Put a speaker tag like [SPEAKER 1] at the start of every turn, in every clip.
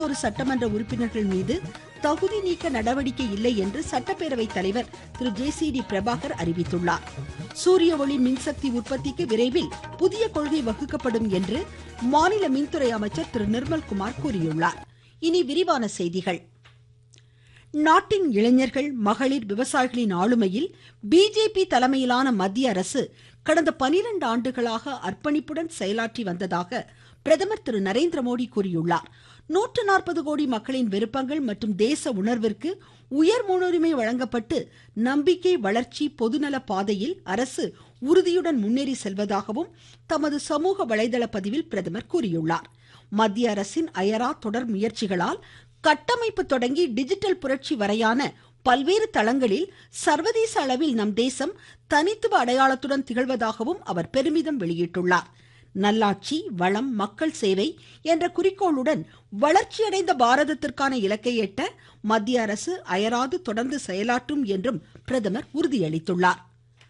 [SPEAKER 1] ஒரு சட்டமன்ற உறுப்பினர்கள் மீது தகுதி நீக்க நடவடிக்கை இல்லை என்று சட்டப்பேரவை தலைவர் திரு ஜே.சி.டி. பிரபாகர் அறிவித்துள்ளார். சூரிய ஒளி மின்சக்தி உற்பத்திக்கு விரைவில் புதிய கொள்கை வகுக்கப்படும் என்று மாநில மின்துறை அமைச்சர் திரு நிர்மல்குமார் கூறியுள்ளார். இனி விரிவான செய்திகள். நாட்டின் இளைஞர்கள், மகளிர், விவசாயிகளின் ஆளுமையில் பிஜேபி தலைமையிலான மத்திய அரசு கடந்த 12 ஆண்டுகளாக அர்ப்பணிப்புடன் செயலாற்றி வந்ததாக பிரதமர் திரு நரேந்திர மோடி கூறியுள்ளார். 140 கோடி மக்களின் விருப்பங்கள் மற்றும் தேச உணர்விற்கு உயர் முன்னுரிமை வழங்கப்பட்டு நம்பிக்கை, வளர்ச்சி, பொதுநல பாதையில் அரசு உறுதியுடன் முன்னேறி செல்வதாகவும் தமது சமூக வலைதள பதிவில் பிரதமர் கூறியுள்ளார். மத்திய அரசின் அயரா தொடர் முயற்சிகளால் கட்டமைப்பு தொடங்கி டிஜிட்டல் புரட்சி வரையான பல்வேறு தளங்களில் சர்வதேச அளவில் நம் தேசம் தனித்துவ அடையாளத்துடன் திகழ்வதாகவும் அவர் பெருமிதம் வெளியிட்டுள்ளார். நல்லாட்சி, வளம், மக்கள் சேவை என்ற குறிக்கோளுடன் வளர்ச்சியடைந்த பாரதத்திற்கான இலக்கை எட்ட மத்திய அரசு அயராது தொடர்ந்து செயலாற்றும் என்றும் பிரதமர் உறுதியளித்துள்ளார்.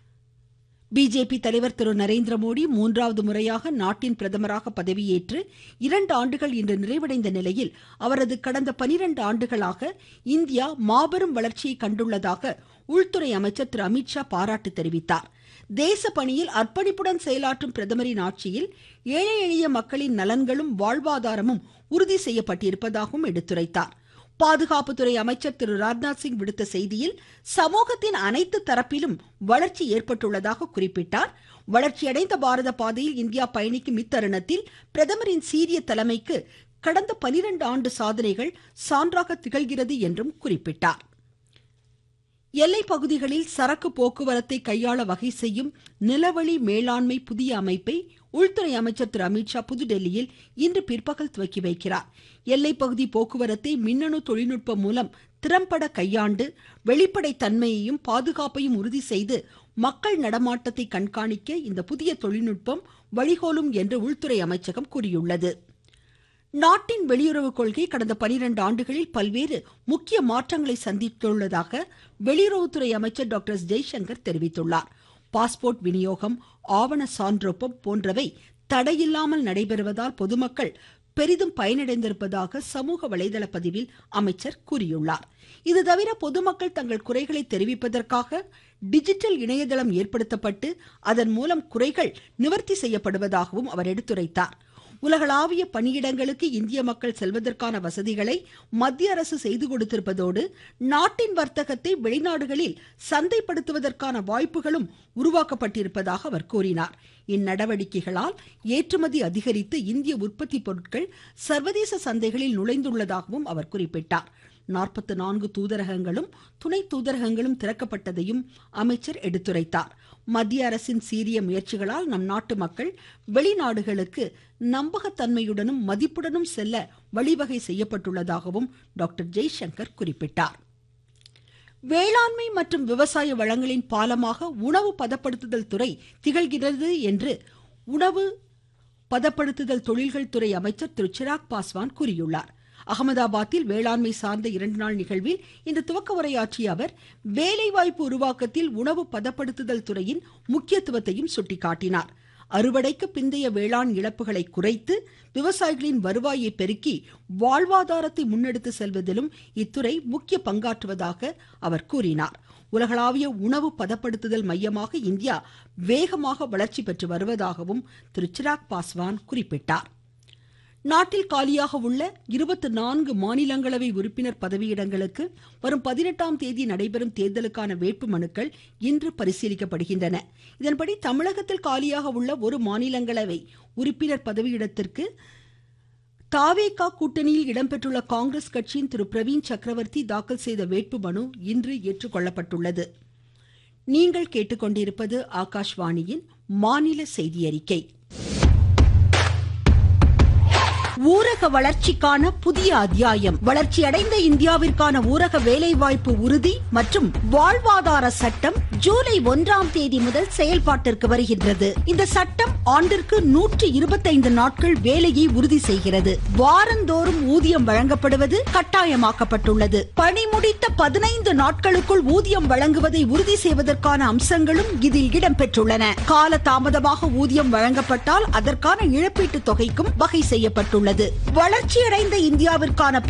[SPEAKER 1] பிஜேபி தலைவர் திரு நரேந்திர மோடி 3வது முறையாக நாட்டின் பிரதமராக பதவியேற்று 2 ஆண்டுகள் இன்று நிறைவடைந்த நிலையில் அவரது கடந்த 12 ஆண்டுகளாக இந்தியா மாபெரும் வளர்ச்சியை கண்டுள்ளதாக உள்துறை அமைச்சர் திரு அமித்ஷா பாராட்டு தெரிவித்தார். தேச பணியில் அர்ப்பணிப்புடன் செயலாற்றும் பிரதமரின் ஆட்சியில் ஏழை எளிய மக்களின் நலன்களும் வாழ்வாதாரமும் உறுதி செய்யப்பட்டிருப்பதாகவும் எடுத்துரைத்தார். பாதுகாப்புத்துறை அமைச்சர் திரு ராஜ்நாத் சிங் விடுத்த செய்தியில் சமூகத்தின் அனைத்து தரப்பிலும் வளர்ச்சி ஏற்பட்டுள்ளதாக குறிப்பிட்டார். வளர்ச்சியடைந்த பாரத பாதையில் இந்தியா பயணிக்கும் இத்தருணத்தில் பிரதமரின் சீரிய தலைமைக்கு கடந்த 12 ஆண்டு சாதனைகள் சான்றாக திகழ்கிறது என்றும் குறிப்பிட்டார். எல்லை பகுதிகளில் சரக்கு போக்குவரத்தை கையாள வகை செய்யும் நிலவழி மேலாண்மை புதிய அமைப்பை உள்துறை அமைச்சர் திரு அமித்ஷா புதுடெல்லியில் இன்று பிற்பகல் துவக்கி வைக்கிறார். எல்லைப்பகுதி போக்குவரத்தை மின்னணு தொழில்நுட்பம் மூலம் திறம்பட கையாண்டு வெளிப்படை தன்மையையும் பாதுகாப்பையும் உறுதி செய்து மக்கள் நடமாட்டத்தை கண்காணிக்க இந்த புதிய தொழில்நுட்பம் வழிகோலும் என்று உள்துறை அமைச்சகம் கூறியுள்ளது. நாட்டின் வெளியுறவு கொள்கை கடந்த 12 ஆண்டுகளில் பல்வேறு முக்கிய மாற்றங்களை சந்தித்துள்ளதாக வெளியுறவுத்துறை அமைச்சர் டாக்டர் எஸ். ஜெய்சங்கர் தெரிவித்துள்ளார். பாஸ்போர்ட் விநியோகம், ஆவண சான்றொப்பம் போன்றவை தடையில்லாமல் நடைபெறுவதால் பொதுமக்கள் பெரிதும் பயனடைந்திருப்பதாக சமூக வலைதள பதிவில் அமைச்சர் கூறியுள்ளார். இது தவிர பொதுமக்கள் தங்கள் குறைகளை தெரிவிப்பதற்காக டிஜிட்டல் இணையதளம் ஏற்படுத்தப்பட்டு அதன் மூலம் குறைகள் நிவர்த்தி செய்யப்படுவதாகவும் அவர் எடுத்துரைத்தார். உலகளாவிய பணியிடங்களுக்கு இந்திய மக்கள் செல்வதற்கான வசதிகளை மத்திய அரசு செய்து கொடுத்திருப்பதோடு நாட்டின் வர்த்தகத்தை வெளிநாடுகளில் சந்தைப்படுத்துவதற்கான வாய்ப்புகளும் உருவாக்கப்பட்டிருப்பதாக அவர் கூறினார். இந்நடவடிக்கைகளால் ஏற்றுமதி அதிகரித்து இந்திய உற்பத்தி பொருட்கள் சர்வதேச சந்தைகளில் நுழைந்துள்ளதாகவும் அவர் குறிப்பிட்டார். 44 தூதரகங்களும் துணை தூதரகங்களும் திறக்கப்பட்டதையும் அமைச்சர் எடுத்துரைத்தார். மத்திய அரசின் சீரிய முயற்சிகளால் நம் நாட்டு மக்கள் வெளிநாடுகளுக்கு நம்பகத்தன்மையுடனும் மதிப்புடனும் செல்ல வழிவகை செய்யப்பட்டுள்ளதாகவும் டாக்டர் ஜெய்சங்கர் குறிப்பிட்டார். வேளாண்மை மற்றும் விவசாய வளங்களின் பாலமாக உணவு பதப்படுத்துதல் துறை திகழ்கிறது என்று உணவு பதப்படுத்துதல் தொழில்கள் துறை அமைச்சர் திரு சிராக் பாஸ்வான் கூறியுள்ளார். அகமதாபாத்தில் வேளாண்மை சார்ந்த 2 நாள் நிகழ்வில் இன்று துவக்க உரையாற்றிய அவர் வேலைவாய்ப்பு உருவாக்கத்தில் உணவு பதப்படுத்துதல் துறையின் முக்கியத்துவத்தையும் சுட்டிக்காட்டினார். அறுவடைக்கு பிந்தைய வேளாண் இழப்புகளை குறைத்து விவசாயிகளின் வருவாயை பெருக்கி வாழ்வாதாரத்தை முன்னெடுத்து செல்வதிலும் இத்துறை முக்கிய பங்காற்றுவதாக அவர் கூறினார். உலகளாவிய உணவு பதப்படுத்துதல் மையமாக இந்தியா வேகமாக வளர்ச்சி பெற்று வருவதாகவும் திரு சிராக் பாஸ்வான் குறிப்பிட்டார். நாட்டில் காலியாக உள்ள 24 மாநிலங்களவை உறுப்பினர் பதவியிடங்களுக்கு வரும் 18ஆம் தேதி நடைபெறும் தேர்தலுக்கான வேட்புமனுக்கள் இன்று பரிசீலிக்கப்படுகின்றன. இதன்படி தமிழகத்தில் காலியாக உள்ள ஒரு மாநிலங்களவை உறுப்பினர் பதவியிடத்திற்கு தாவேகா கூட்டணியில் இடம்பெற்றுள்ள காங்கிரஸ் கட்சியின் திரு பிரவீன் சக்கரவர்த்தி தாக்கல் செய்த வேட்புமனு இன்று ஏற்றுக்கொள்ளப்பட்டுள்ளது. நீங்கள் கேட்டுக்கொண்டிருப்பது ஆகாஷ்வாணியின் மாநில செய்தி அறிக்கை. ஊரக வளர்ச்சிக்கான புதிய அத்தியாயம். வளர்ச்சியடைந்த இந்தியாவிற்கான ஊரக வேலைவாய்ப்பு உறுதி மற்றும் வாழ்வாதார சட்டம் ஜூலை 1ஆம் தேதி முதல் செயல்பாட்டிற்கு வருகின்றது. இந்த சட்டம் ஆண்டிற்கு 125 நாட்கள் வேலையை உறுதி செய்கிறது. வாரந்தோறும் ஊதியம் வழங்கப்படுவது கட்டாயமாக்கப்பட்டுள்ளது. பணி முடித்த 15 நாட்களுக்குள் ஊதியம் வழங்குவதை உறுதி செய்வதற்கான அம்சங்களும் இதில் இடம்பெற்றுள்ளன. கால தாமதமாக ஊதியம் வழங்கப்பட்டால் அதற்கான இழப்பீட்டு தொகைக்கும் வகை செய்யப்பட்டுள்ளது. தெரிவித்துள்ளது. வளர்ச்சியடைந்த இந்தியாவிற்கான